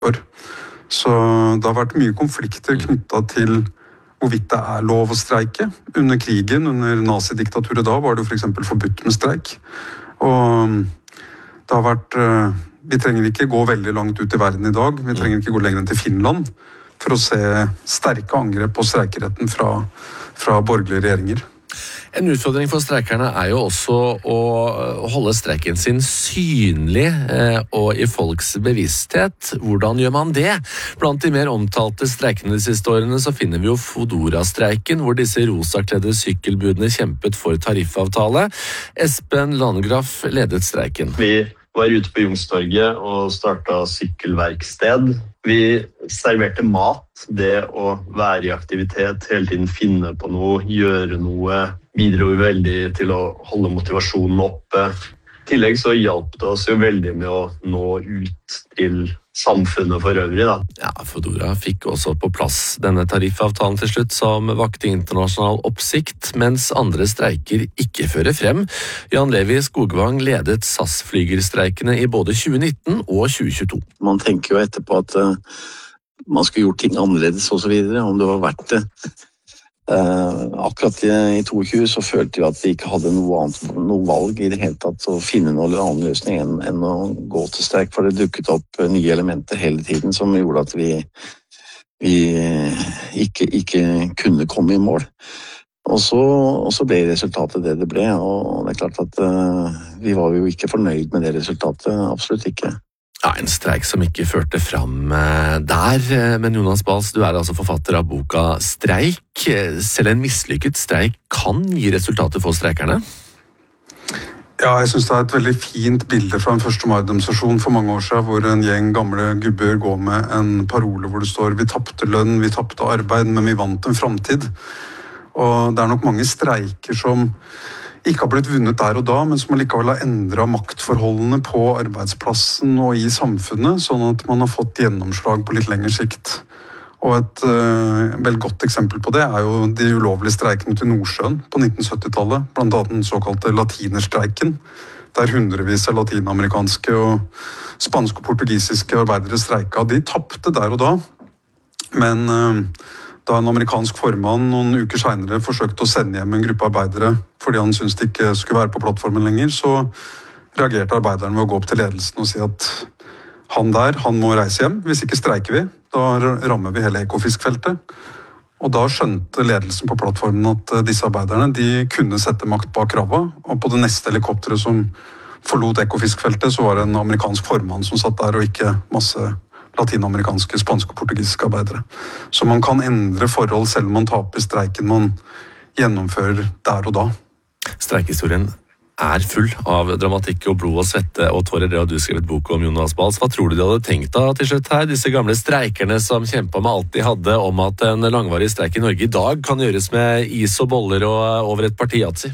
år. Så det har vært mye konflikter knyttet til hvorvidt det lov å streike. Under krigen, under nazidiktaturet da, var det jo for eksempel forbudt med streik. Og det har vært... Vi trenger ikke gå veldig langt ut i verden i dag. Vi trenger ikke gå lenger enn til Finland for å se sterke angrep på streikeretten fra borgerlige regjeringer. En utfordring for streikerne jo også å holde streiken sin synlig og i folks bevissthet. Hvordan gjør man det? Blant de mer omtalte streikene de siste årene så finner vi jo Fodora-streiken, hvor disse rosakledde sykkelbudene kjempet for tariffavtale. Espen Landgraf ledet streiken. Vi var ute på Youngstorget og startet sykkelverksted. Vi serverte mat, det å være i aktivitet, hele tiden finne på noe, gjøre noe, bidro veldig til å holde motivasjonen oppe. I tillegg så hjalp det oss jo veldig med å nå ut til samfunnet for øvrig. Da. Ja, Fodora fikk også på plass denne tariffavtalen til slutt som vakte internasjonal oppsikt, mens andre streiker ikke fører frem. Jan Levi Skogvang ledet SAS-flygerstreikene i både 2019 og 2022. Man tenker jo etterpå at man skulle gjort ting annerledes og så videre, om det var verdt det. Akkurat i 22 så følte vi at vi ikke hadde noe valg i det hele tatt å finne noen annen løsning enn å gå til streik, for det dukket opp nye elementer hele tiden som gjorde at vi ikke kunne komme i mål. Og så ble resultatet det ble, og det klart at vi var jo ikke fornøyd med det resultatet, absolutt ikke. Ja, en streik som ikke førte fram der, men Jonas Bals, du altså forfatter av boka Streik. Selv en mislykket streik kan gi resultater for streikerne? Ja, jeg synes det et veldig fint bilde fra en 1. mai-demonstrasjon for mange år siden, hvor en gjeng gamle gubber går med en parole hvor det står «Vi tappte lønn, vi tappte arbeid, men vi vant en fremtid». Og det nok mange streiker som ikke har blitt vunnet der og da, men som allikevel har endret maktforholdene på arbeidsplassen og i samfunnet, sånn at man har fått gjennomslag på litt lengre sikt. Og et veldig godt eksempel på det jo de ulovlige streikene til Nordsjøen på 1970-tallet, blant annet den såkalte latinerstreiken, der hundrevis av latinamerikanske og spanske og portugisiske arbeidere streika. De tappte der og da, men da en amerikansk formann noen uker senere forsøkte å sende hjem en gruppe arbeidere fordi han syntes de ikke skulle være på plattformen lenger, så reagerte arbeiderne ved å gå opp til ledelsen og si at han må reise hjem, hvis ikke streiker vi, da rammer vi hele Ekofiskfeltet. Og da skjønte ledelsen på plattformen at disse arbeiderne de kunne sette makt bak krava, og på det neste helikopteret som forlot Ekofiskfeltet så var det en amerikansk formann som satt der og ikke masse latinamerikanske, spanske og portugisiske arbeidere. Så man kan endre forhold selv om man taper streiken man gjennomfører der og da. Streikhistorien full av dramatikk og blod og svette og tårer, og du skrev et bok om Jonas Bals. Hva tror du de hadde tenkt da til slutt her? Disse gamle streikerne som kjempet med alt de hadde om at en langvarig streik i Norge i dag kan gjøres med is og boller og over et partijatsi?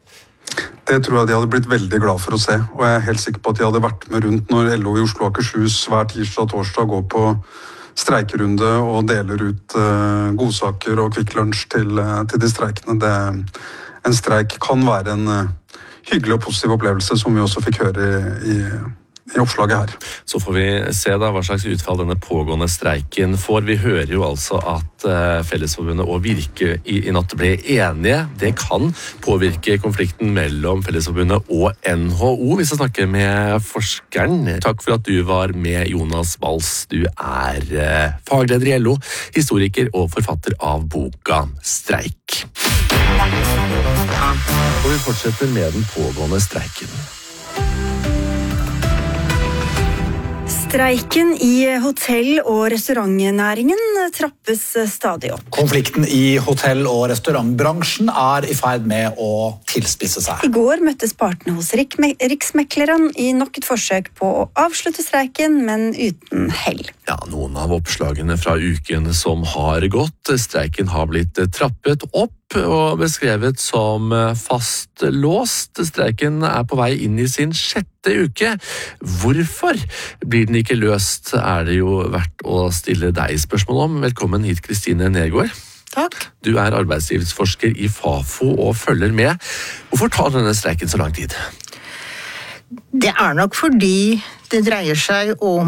Det tror jeg de hadde blitt veldig glad for å se, og jeg helt sikker på at de hadde vært med rundt når LO i Oslo og Akershus hver tirsdag og torsdag går på streikerunde og deler ut godsaker og Kvikk Lunsj til de streikene. En streik kan være en hyggelig og positiv opplevelse, som vi også fikk høre i oppslaget her. Så får vi se da hva slags utfall denne pågående streiken får. Vi hører jo altså at Fellesforbundet og Virke i natt ble enige. Det kan påvirke konflikten mellom Fellesforbundet og NHO. Vi skal snakke med forskeren. Takk for at du var med, Jonas Bals. Du fagleder i LO, historiker og forfatter av boka Streik. Og vi fortsetter med den pågående streiken. Streiken i hotell- og restaurantnæringen trappes stadig opp. Konflikten i hotell- og restaurantbransjen i ferd med å tilspisse seg. I går møttes partene hos Riksmekleren i nok et forsøk på å avslutte streiken, men uten hell. Ja, noen av oppslagene fra uken som har gått. Streiken har blitt trappet opp og beskrevet som fastlåst. Streiken på vei inn i sin 6. uke. Hvorfor blir den ikke løst, det jo verdt å stille deg spørsmål om. Velkommen hit, Kristine Nergård. Takk. Du arbeidslivsforsker i Fafo og følger med. Hvorfor tar denne streiken så lang tid? Det nok fordi det dreier seg om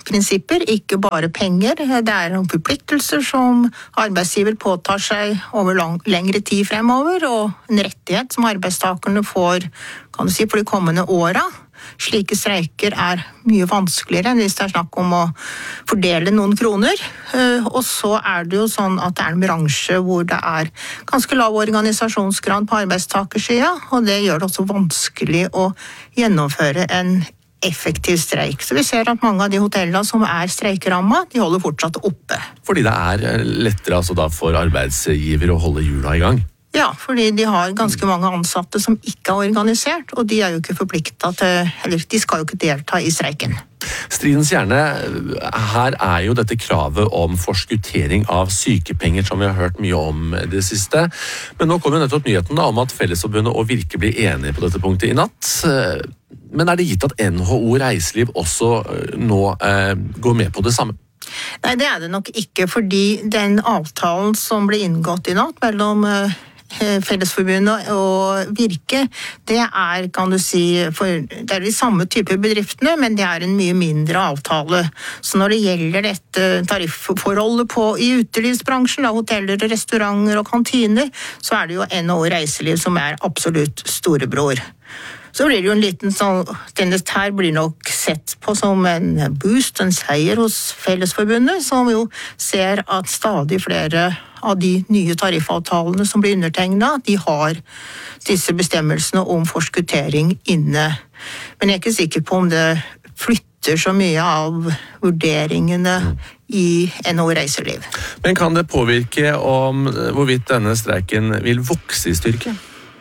prinsipper, ikke bare penger. Det noen forpliktelser som arbeidsgiver påtar seg over lengre tid fremover, og en rettighet som arbeidstakerne får, kan du si, for de kommende åra. Slike streiker mye vanskeligere enn hvis det snakk om å fordele noen kroner. Og så det jo sånn at det en bransje hvor det ganske lav organisasjonsgrad på arbeidstakersida, og det gjør det også vanskelig å gjennomføre en effektiv streik. Så vi ser at mange av de hotellene som streikeramma, de holder fortsatt oppe. Fordi det lettere altså da for arbeidsgiver å holde hjula I gang? Ja, fordi de har ganske mange ansatte som ikke organisert, og de jo ikke forpliktet til, eller de skal jo ikke delta I streiken. Stridens kjerne her jo dette kravet om forskuttering av sykepenger, som vi har hørt mye om det siste. Men nå kommer jo nettopp nyheten da, om at Fellesforbundet og Virke blir enige på dette punktet I natt. Men det gitt at NHO Reiseliv også nå går med på det samme? Nei, det det nok ikke, fordi den avtalen som ble inngått I natt mellom Fellesforbundet og Virke, det kan du si, det de samme type bedriftene, men det en mye mindre avtale. Så når det gjelder dette tarifforholdet I utelivsbransjen, hoteller, restauranter og kantiner, så det jo NHO Reiseliv som absolutt storebror. Så blir det jo en liten sånn, denne her blir nok sett på som en boost, en seier hos Fellesforbundet, som jo ser at stadig flere av de nye tariffavtalene som blir undertegnet, de har disse bestemmelsene om forskuttering inne. Men jeg ikke sikker på om det flytter så mye av vurderingene I NHO Reiseliv. Men kan det påvirke om hvorvidt denne streiken vil vokse I styrke?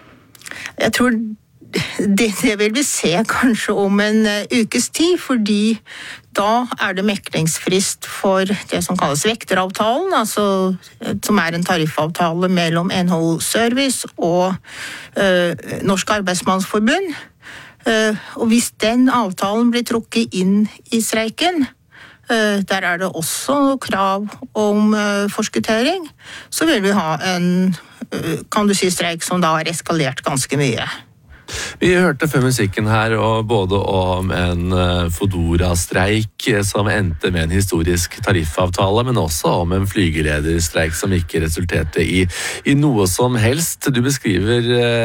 Jeg tror det vil vi se kanskje om en ukes tid, fordi da det meklingsfrist for det som kalles vekteravtalen, altså, som en tariffavtale mellom NHO Service og Norsk Arbeidsmannsforbund. Og hvis den avtalen blir trukket inn I streiken, der det også krav om forskuttering, så vil vi ha en, kan du si, streik som da har eskalert ganske mye. Vi hørte før musikken her og både om en Fodora-streik som endte med en historisk tariffavtale, men også om en flygelederstreik som ikke resulterte I noe som helst. Du beskriver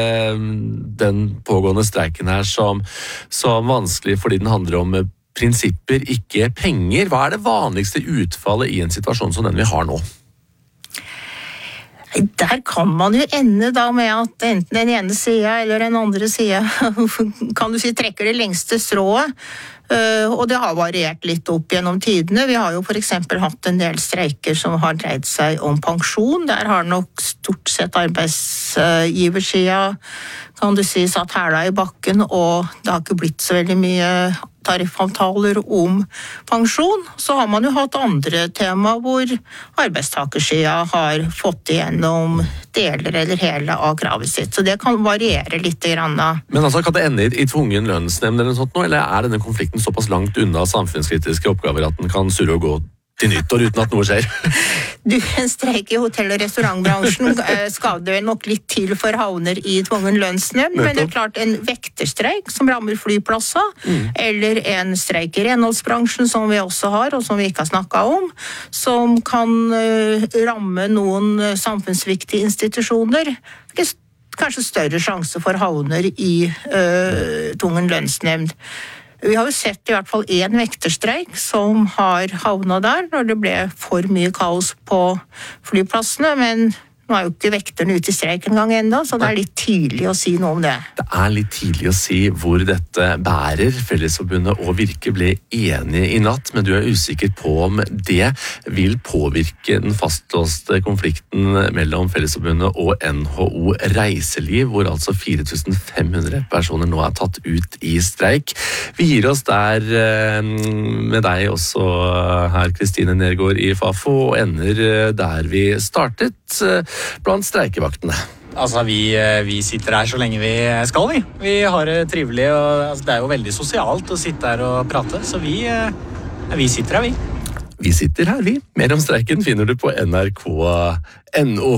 den pågående streiken her som vanskelig fordi den handler om prinsipper, ikke penger. Hva det vanligste utfallet I en situasjon som den vi har nå? Der kan man jo ende da med at enten den ene siden eller den andre siden, kan du si, trekker det lengste strået. Og det har variert litt opp gjennom tidene. Vi har jo for eksempel hatt en del streiker som har dreid seg om pensjon. Der har nok stort sett arbeidsgiversiden, kan du si, satt hæla I bakken, og det har ikke blitt så veldig mye tariffavtaler om pensjon. Så har man jo hatt andre tema hvor arbeidstakersiden har fått igjennom deler eller hele av kravet sitt. Så det kan variere litt grann. Men altså, kan det ende I tvungen lønnsnemnd eller noe sånt nå, eller denne konflikten såpass langt unna samfunnskritiske oppgaver at den kan surre og gå til nyttår uten at noe skjer? En streik I hotell- og restaurantbransjen skal det nok litt til for havner I tvungen lønnsnemnd, men det klart en vekterstreik som rammer flyplasser, eller en streik I renholdsbransjen som vi også har, og som vi ikke har snakket om, som kan ramme noen samfunnsviktige institusjoner. Det kanskje større sjanse for havner I tvungen lønnsnemnd. Vi har jo sett I hvert fall en vekterstreik som har havnet der når det ble for mye kaos på flyplassene, men nå jo ikke vekterne ute I streik en gang enda, så det litt tidlig å si noe om det. Det litt tidlig å si hvor dette bærer. Fellesforbundet og Virke ble enige I natt, men du usikker på om det vil påvirke den fastlåste konflikten mellom Fellesforbundet og NHO Reiseliv, hvor altså 4500 personer nå tatt ut I streik. Vi gir oss der med deg også her, Kristine Nergård I Fafo, og ender der vi startet, blant streikevaktene. Altså, vi sitter her så lenge vi skal, vi. Vi har det trivelig, og altså, det jo veldig sosialt å sitte her og prate, så vi sitter her, vi. Vi sitter her, vi. Mer om streiken finner du på nrk.no.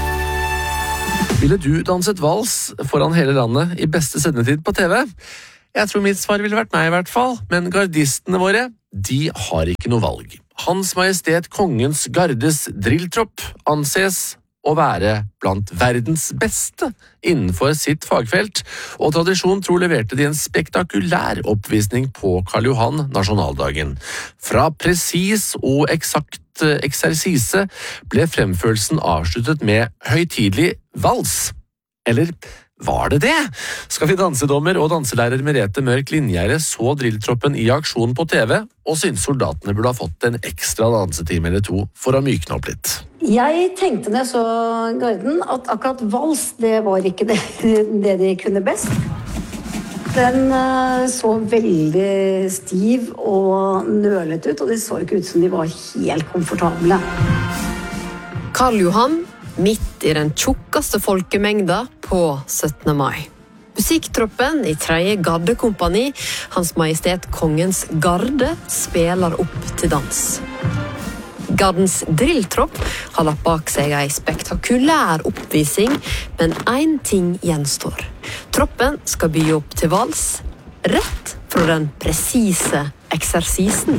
Ville du danset vals foran hele landet I beste sendetid på TV? Jeg tror mitt svar ville vært nei I hvert fall, men gardistene våre, de har ikke noe valg. Hans Majestet Kongens Gardes drilltropp anses å være blant verdens beste innenfor sitt fagfelt, og tradisjon tro leverte de en spektakulær oppvisning på Karl Johan nasjonaldagen. Fra presis og eksakt eksersise ble fremførelsen avsluttet med høytidelig vals. Eller var det det? Skal vi dansedommer og danselærer Merete Mørk Linjære så drilltroppen I aksjon på TV, og synes soldatene burde ha fått en ekstra dansetime eller to for å mykne opp litt. Jeg tenkte når jeg så garden at akkurat vals, det var ikke det de kunne best. Den så veldig stiv og nølet ut, og det så ikke ut som de var helt komfortable. Karl Johan, midt I den tjukkeste folkemengda på 17. mai. Musikktroppen I 3. gardekompani, Hans Majestet Kongens Garde, spiller opp til dans. Gardens drilltropp har lagt bak seg en spektakulær oppvisning, men en ting gjenstår. Troppen skal by opp til vals, rett fra den presise eksersisen.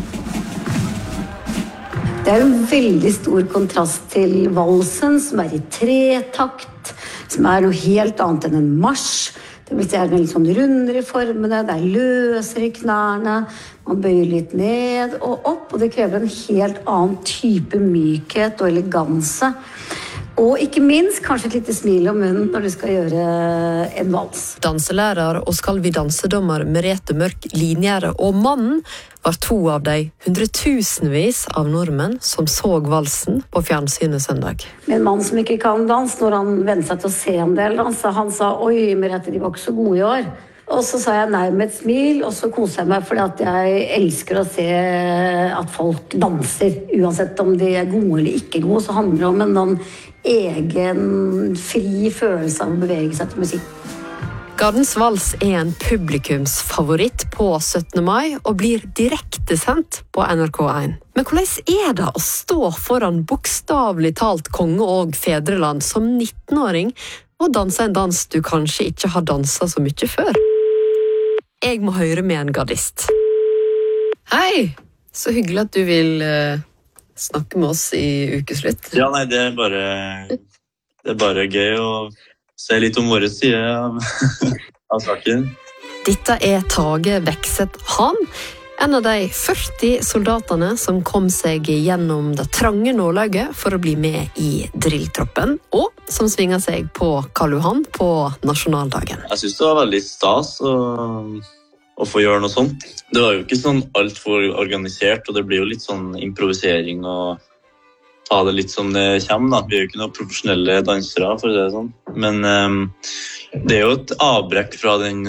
Det en veldig stor kontrast til valsen, som I 3-takt, som noe helt annet enn en marsj. Det vil si litt sånn rundere I formene, det løsere I knærne, man bøyer litt ned og opp, og det krever en helt annen type mykhet og eleganse. Og ikke minst, kanskje et lite smil om munnen når du skal gjøre en vals. Danselærer og skal vi dansedommer Merete Mørk Linjære og mannen var 2 av de hundretusenvis av nordmenn som så valsen på fjernsynet søndag. En mann som ikke kan dans, når han ventet seg til å se en del dans, han sa, oi, Merete, de var ikke så gode I år. Og så sa jeg nei med et smil, og så koser jeg meg fordi at jeg elsker å se at folk danser. Uansett om de gode eller ikke gode, så handler det om en egen fri følelse av å bevege seg til musikk. Gardens vals en publikumsfavoritt på 17. mai og blir direkte sendt på NRK1. Men hvordan det å stå foran bokstavlig talt konge og fedreland som 19-åring og danse en dans du kanskje ikke har danset så mye før? Jeg må høre med en gardist. Hei, så hyggelig at du vil snakke med oss I ukeslutt. Ja, nei, det bare gøy å se litt om våre side av saken. Dette Tage Vekseth Han, en av de 40 soldatene som kom seg gjennom det trange nåløyet for å bli med I drilltroppen, og som svinger seg på Karl Johan på nasjonaldagen. Jeg synes det var veldig stas å få gjøre noe sånt. Det var jo ikke sånn alt for organisert, og det blir jo litt sånn improvisering og ta det litt som det kommer, da. Vi jo ikke noen profesjonelle dansere, for å si det sånn. Men det jo et avbrekk fra den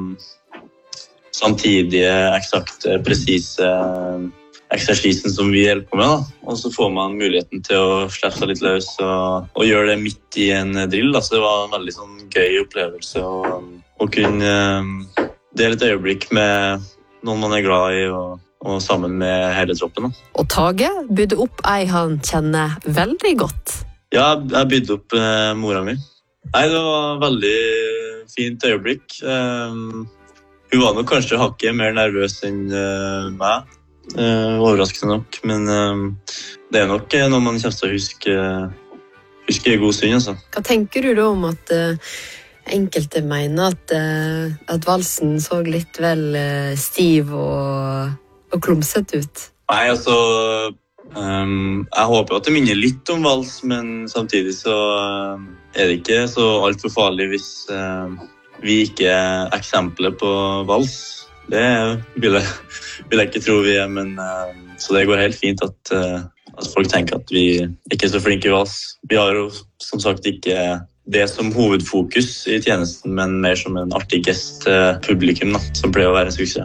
samtidige, eksakte, presise eksersisen som vi hjelper med, da. Og så får man muligheten til å slippe seg litt løs og gjøre det midt I en drill, da. Så det var en veldig sånn gøy opplevelse å kunne dele et øyeblikk med noen man glad I og sammen med hele troppen. Da. Og Tage bydde opp ei han kjenner veldig godt. Ja, jeg bydde opp mora mi. Nei, det var et veldig fint øyeblikk. Hun var nok kanskje hakket mer nervøs enn meg, overraskende nok. Men det nok noe man kommer til å huske I god stund. Altså. Hva tenker du da om at enkelte mener at valsen så litt vel stiv og klumset ut? Nei, altså jeg håper at det minner litt om vals, men samtidig så det ikke så alt for farlig hvis vi ikke eksempler på vals. Det vil jeg ikke tro vi men så det går helt fint at folk tenker at vi ikke så flinke I vals. Vi har jo som sagt ikke det som hovedfokus I tjenesten, men mer som en artig gest til publikum, da, som pleier å være en suksess.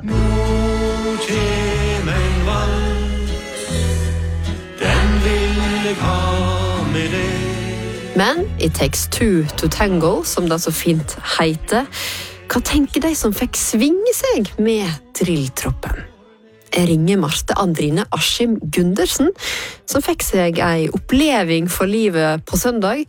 Men It Takes Two to Tango, som det så fint heter, hva tenker de som fikk svinge seg med drilltroppen? Jeg ringer Marte Andrine Askim Gundersen, som fikk seg en oppleving for livet på søndag,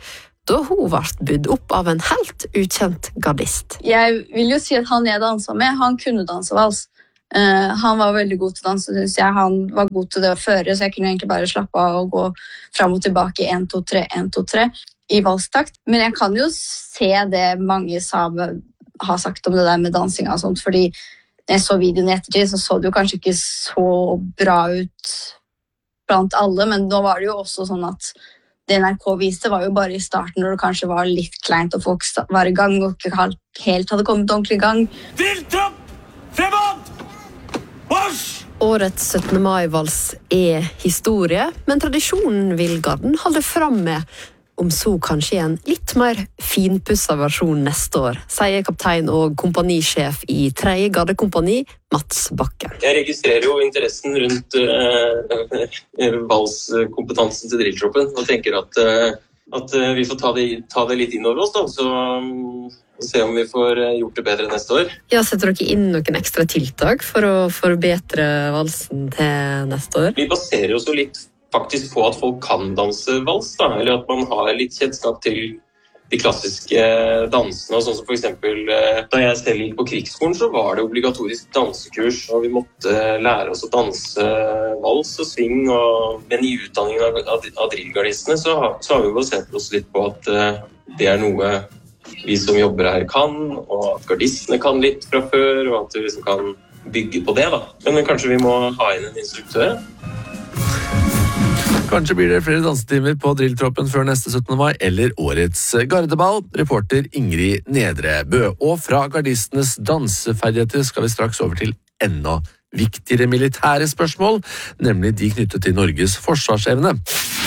da hun ble bydd opp av en helt ukjent gardist. Jeg vil jo si at han jeg danset med, han kunne danse vals. Han var veldig god til å danse, synes jeg. Han var god til det å føre, så jeg kunne egentlig bare slappe av og gå frem og tilbake 1, 2, 3, 1, 2, 3 i valstakt. Men jeg kan jo se det mange har sagt om det der med dansing og sånt, fordi når jeg så videoen i ettertid, så det jo kanskje ikke så bra ut blant alle, men nå var det jo også sånn at det NRK viste var jo bare i starten, når det kanskje var litt kleint, og folk var i gang, og ikke helt hadde kommet ordentlig i gang. Drilltropp! Fremad! Marsj! Årets 17. mai-vals historie, men tradisjonen vil Garden holde fram med, om så kanskje en litt mer finpusset versjon neste år, sier kaptein og kompanisjef i 3. gardekompani, Mats Bakken. Jeg registrerer jo interessen rundt valskompetansen til drilltroppen, og tenker at vi får ta det litt inn over oss, da, så se om vi får gjort det bedre neste år. Ja, setter dere inn noen ekstra tiltak for å forbedre valsen til neste år? Vi baserer oss jo litt faktisk på at folk kan danse vals, da, eller at man har litt kjennskap til de klassiske dansene, sånn som for eksempel, da jeg selv gikk på krigsskolen, så var det obligatorisk dansekurs, og vi måtte lære oss å danse vals og swing, men i utdanningen av drillgardistene så har vi basert oss litt på at det noe vi som jobber her kan, og at gardistene kan litt fra før, og at vi liksom kan bygge på det, da. Men kanskje vi må ha inn en instruktør. Kanskje blir det flere dansetimer på drilltroppen før neste 17. mai eller årets gardeball. Reporter Ingrid Nedrebø. Og fra gardistenes danseferdigheter skal vi straks over til enda viktigere militære spørsmål, nemlig de knyttet til Norges forsvarsevne.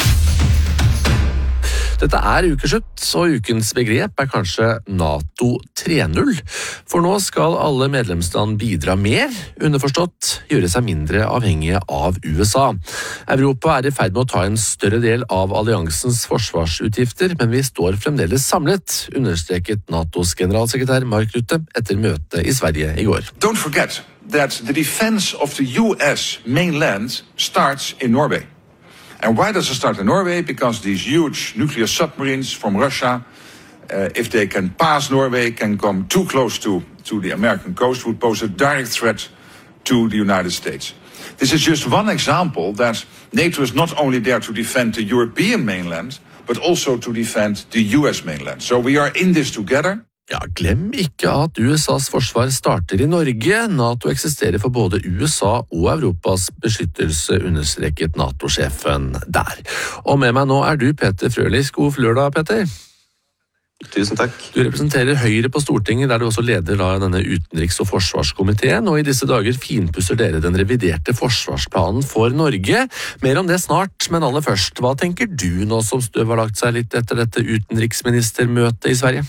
Dette ukeslutt, og ukens begrep kanskje NATO 3.0. For nå skal alle medlemsland bidra mer, underforstått gjøre seg mindre avhengige av USA. Europa i ferd med å ta en større del av alliansens forsvarsutgifter, men vi står fremdeles samlet, understreket NATOs generalsekretær Mark Rutte etter møte i Sverige i går. Don't forget that the defense of the US mainland starts in Norway. And why does it start in Norway? Because these huge nuclear submarines from Russia, if they can pass Norway, can come too close to the American coast, would pose a direct threat to the United States. This is just one example that NATO is not only there to defend the European mainland, but also to defend the US mainland. So we are in this together. Ja, glem ikke at USAs forsvar starter i Norge. NATO eksisterer for både USA og Europas beskyttelse, understreket NATO-sjefen der. Og med meg nå du Peter Frølich. God lørdag, Peter. Tusen takk. Du representerer Høyre på Stortinget, der du også leder denne utenriks- og forsvarskomiteen, og i disse dager finpusser dere den reviderte forsvarsplanen for Norge. Mer om det snart, men aller først, hva tenker du nå som støv har lagt seg litt etter dette utenriksministermøtet i Sverige?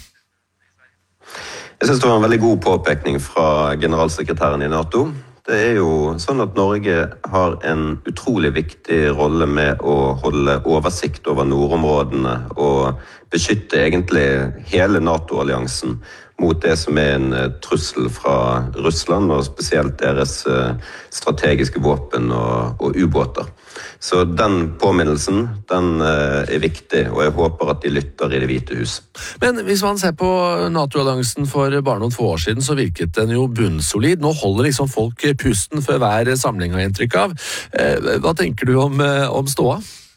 Jeg synes det var en veldig god påpekning fra generalsekretæren i NATO. Det jo sånn at Norge har en utrolig viktig rolle med å holde oversikt over nordområdene og beskytte egentlig hele NATO-alliansen mot det som en trussel fra Russland, og spesielt deres strategiske våpen og ubåter. Så den påminnelsen, den viktig, og jeg håper at de lytter i Det hvite hus. Men hvis man ser på NATO-alliansen for bare noen få år siden, så virket den jo bunnsolid. Nå holder liksom folk pusten før hver samling har inntrykk av. Hva tenker du om ståa?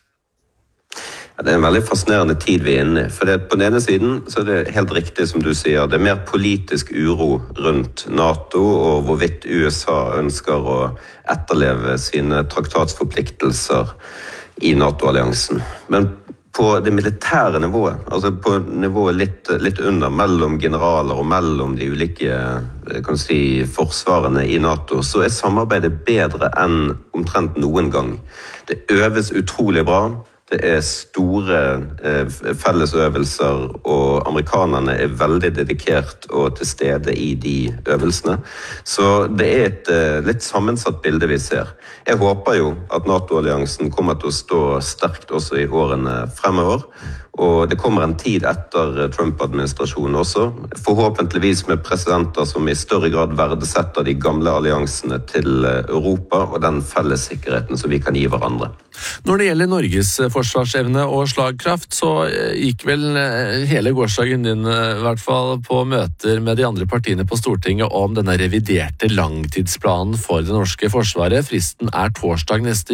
Det en veldig fascinerende tid vi inne i. For på den ene siden så det helt riktig som du sier, det mer politisk uro rundt NATO og hvorvidt USA ønsker å etterleve sine traktatsforpliktelser i NATO-alliansen. Men på det militære nivået, altså på nivået litt under, mellom generaler og mellom de ulike forsvarene i NATO, så samarbeidet bedre enn omtrent noen gang. Det øves utrolig bra. Det store fellesøvelser, og amerikanerne veldig dedikert og til stede i de øvelsene. Så det et litt sammensatt bilde vi ser. Jeg håper jo at NATO-alliansen kommer til å stå sterkt også i årene fremover. Og det kommer en tid etter Trump-administrasjonen også, forhåpentligvis med presidenter som i større grad verdesetter de gamle alliansene til Europa og den felles sikkerheten som vi kan gi hverandre. Når det gjelder Norges forsvarsevne og slagkraft, så gikk vel hele gårsdagen din i hvert fall på møter med de andre partiene på Stortinget om denne reviderte langtidsplanen for det norske forsvaret. Fristen er torsdag neste